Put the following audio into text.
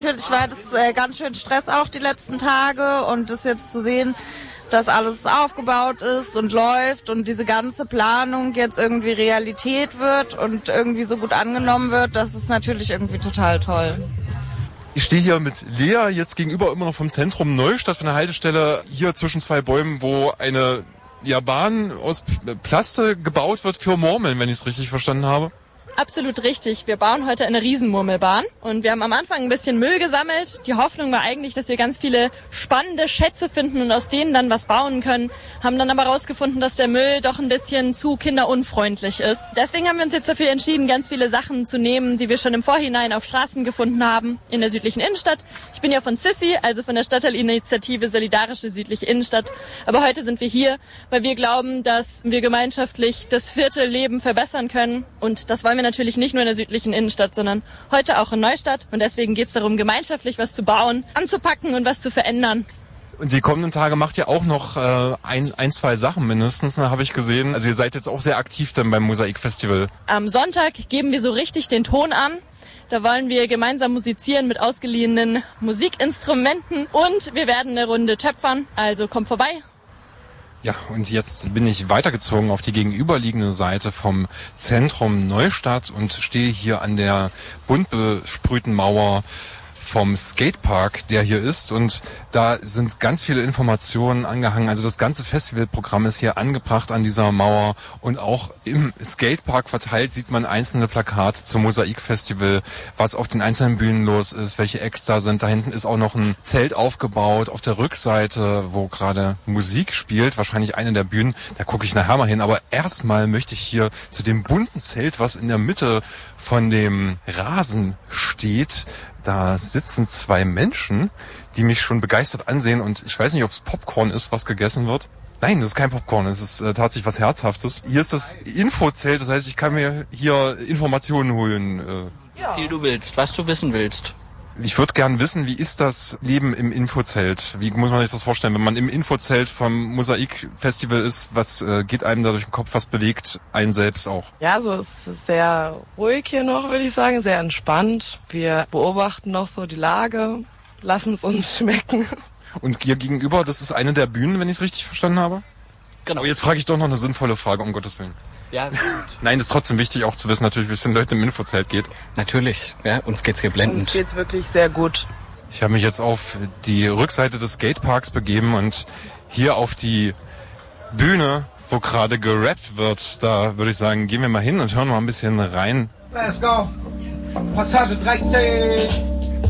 Natürlich war das ganz schön Stress auch die letzten Tage und das jetzt zu sehen, dass alles aufgebaut ist und läuft und diese ganze Planung jetzt irgendwie Realität wird und irgendwie so gut angenommen wird, das ist natürlich irgendwie total toll. Ich stehe hier mit Lea jetzt gegenüber immer noch vom Zentrum Neustadt, von der Haltestelle hier zwischen zwei Bäumen, wo eine Bahn aus Plaste gebaut wird für Murmeln, wenn ich es richtig verstanden habe. Absolut richtig. Wir bauen heute eine Riesenmurmelbahn und wir haben am Anfang ein bisschen Müll gesammelt. Die Hoffnung war eigentlich, dass wir ganz viele spannende Schätze finden und aus denen dann was bauen können. Haben dann aber rausgefunden, dass der Müll doch ein bisschen zu kinderunfreundlich ist. Deswegen haben wir uns jetzt dafür entschieden, ganz viele Sachen zu nehmen, die wir schon im Vorhinein auf Straßen gefunden haben in der südlichen Innenstadt. Ich bin ja von SISSI, also von der Stadtteilinitiative Solidarische Südliche Innenstadt. Aber heute sind wir hier, weil wir glauben, dass wir gemeinschaftlich das Viertelleben verbessern können. Und das wollen wir natürlich nicht nur in der südlichen Innenstadt, sondern heute auch in Neustadt. Und deswegen geht es darum, gemeinschaftlich was zu bauen, anzupacken und was zu verändern. Und die kommenden Tage macht ihr auch noch zwei Sachen mindestens, habe ich gesehen. Also ihr seid jetzt auch sehr aktiv dann beim Mosaikfestival. Am Sonntag geben wir so richtig den Ton an. Da wollen wir gemeinsam musizieren mit ausgeliehenen Musikinstrumenten und wir werden eine Runde töpfern. Also kommt vorbei. Ja, und jetzt bin ich weitergezogen auf die gegenüberliegende Seite vom Zentrum Neustadt und stehe hier an der bunt besprühten Mauer vom Skatepark, der hier ist, und da sind ganz viele Informationen angehangen. Also das ganze Festivalprogramm ist hier angebracht an dieser Mauer und auch im Skatepark verteilt sieht man einzelne Plakate zum Mosaikfestival, was auf den einzelnen Bühnen los ist, welche Acts da sind. Da hinten ist auch noch ein Zelt aufgebaut auf der Rückseite, wo gerade Musik spielt, wahrscheinlich eine der Bühnen. Da gucke ich nachher mal hin, aber erstmal möchte ich hier zu dem bunten Zelt, was in der Mitte von dem Rasen steht. Da sitzen zwei Menschen, die mich schon begeistert ansehen, und ich weiß nicht, ob es Popcorn ist, was gegessen wird. Nein, das ist kein Popcorn, es ist tatsächlich was Herzhaftes. Hier ist das Infozelt, das heißt, ich kann mir hier Informationen holen. So viel du willst, was du wissen willst. Ich würde gern wissen, wie ist das Leben im Infozelt? Wie muss man sich das vorstellen, wenn man im Infozelt vom Mosaikfestival ist? Was geht einem da durch den Kopf? Was bewegt einen selbst auch? Ja, so es ist sehr ruhig hier noch, würde ich sagen, sehr entspannt. Wir beobachten noch so die Lage, lassen es uns schmecken. Und hier gegenüber, das ist eine der Bühnen, wenn ich es richtig verstanden habe? Genau. Aber jetzt frage ich doch noch eine sinnvolle Frage, um Gottes Willen. Ja, gut. Nein, das ist trotzdem wichtig auch zu wissen, natürlich, wie es den Leuten im Infozelt geht. Natürlich, ja, uns geht's hier blendend. Uns geht's wirklich sehr gut. Ich habe mich jetzt auf die Rückseite des Skateparks begeben und hier auf die Bühne, wo gerade gerappt wird, da würde ich sagen, gehen wir mal hin und hören mal ein bisschen rein. Let's go. Passage 13.